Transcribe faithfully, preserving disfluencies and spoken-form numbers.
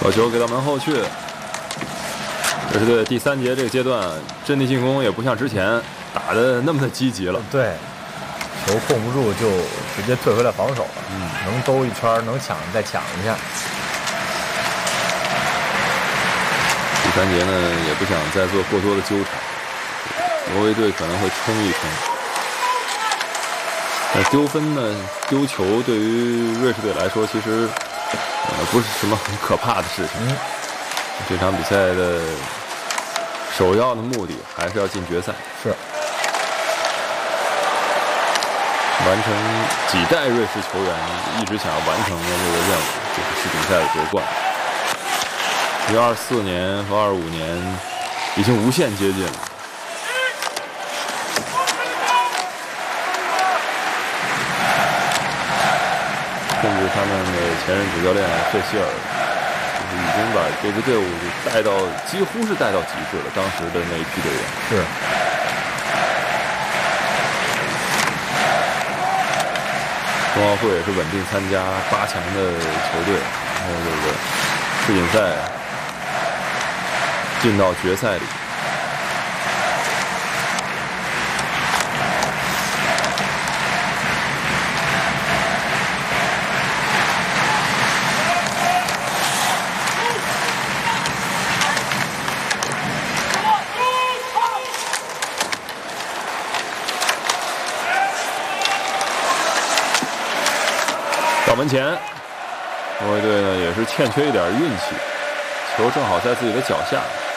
把球给到门后去。这是对第三节这个阶段阵地进攻也不像之前打的那么的积极了。 对，球控不住就直接退回来防守了。 嗯， 能兜一圈，能抢再抢一下。 第三节呢也不想再做过多的纠缠，挪威队可能会冲一冲。那丢分呢？丢球对于瑞士队来说，其实呃不是什么很可怕的事情。 嗯， 这场比赛的首要的目的还是要进决赛， 是完成几代瑞士球员一直想要完成的这个任务，就是世锦赛的夺冠。离二四年和二五年已经无限接近了。甚至他们的前任主教练费希尔，就是已经把这支队伍带到几乎是带到极致了。当时的那一批队员是。 冬奥会也是稳定参加八强的球队，然后这个世锦赛进到决赛里。到门前，挪威队呢也是欠缺一点运气，球正好在自己的脚下。